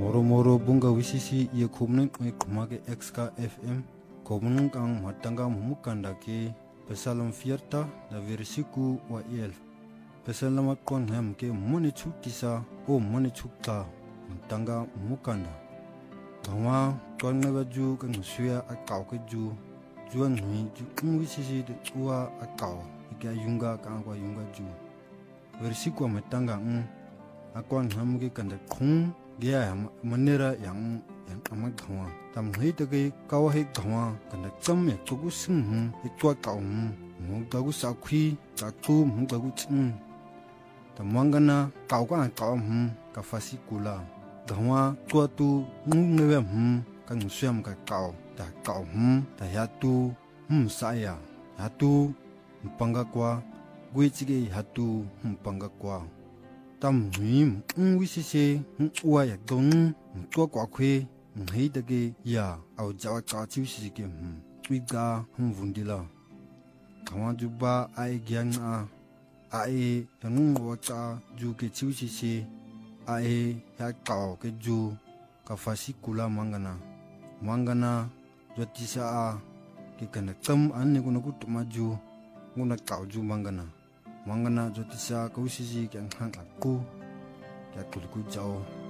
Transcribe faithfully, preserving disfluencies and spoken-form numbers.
Moro moro bunga wisisi ye kubneng me kumake X K F M kubneng kang matanga mumukanda ke pesalom fierta da versiku wa el pesalama kon hem ke moni chukisa o moni chukta matanga mumukanda kawa kon ngaba ju kang suya akaw ke ju juan hui ju wisisi de chua akaw ika yunga kang kwa yunga ju versiku matanga ng akon ham ke kanda khung gaya manera yang yang amat gawa tam hei tage kawa hei gawa kana cham me chogu sing hu e twa kaw mu dagu sa khui ta chu mu dagu chin tam mangana kaw ka kaw hu ka fasi kula gawa twa tu mu ngewe hu kan syam ka kaw ta kaw hu ta ya tu hu sa ya ya tu panga kwa gui chige ya tu hu panga kwa tam nim wisise uwa ya dong to kwa kwe hei dage ya au jawa ka chiu si ke twiga hum vundila kawa juba ai gyang a ai yang wa cha ju ke chiu si se ai ya ka ke ju ka fasi kula mangana mangana jotisa a ke kana tam an ne ko na ku tuma ju nguna ka ju mangana mangana jotisa kausisi kyang hang aku ya kulku jauh